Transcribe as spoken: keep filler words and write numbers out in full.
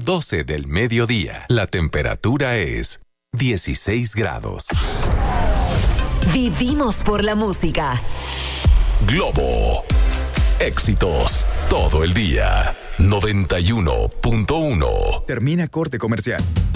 doce del mediodía. La temperatura es dieciséis grados. Vivimos por la música. Globo. Éxitos todo el día. noventa y uno punto uno. Termina corte comercial.